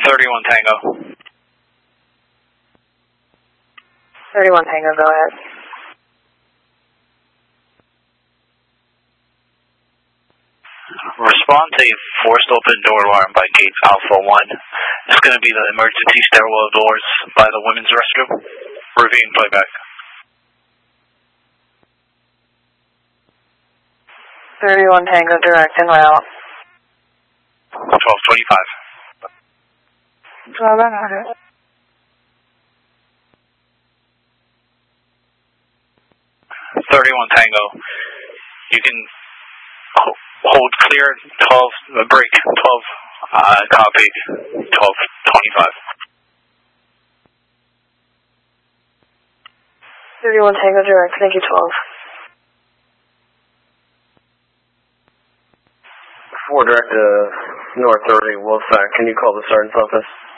31 Tango. 31 Tango, go ahead. Respond to a forced open door alarm by gate Alpha 1. It's going to be the emergency stairwell doors by the women's restroom. Reviewing playback. 31 Tango, direct en route. 1225. 1200. 31 Tango. You can hold clear 12, break 12, copy 1225. 31 Tango, direct, thank you, 12. 4 direct to North 30, Wolfpack. Can you call the sergeant's office?